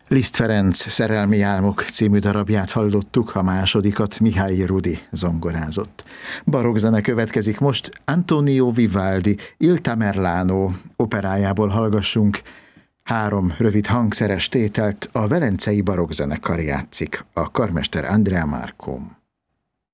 Liszt Ferenc Szerelmi álmok című darabját hallottuk, a másodikat Mihály Rudi zongorázott. Barokkzene következik most, Antonio Vivaldi Il Tamerlano operájából hallgassunk. 3 rövid hangszeres tételt, a Velencei Barokkzenekar játszik, a karmester Andrea Marcom.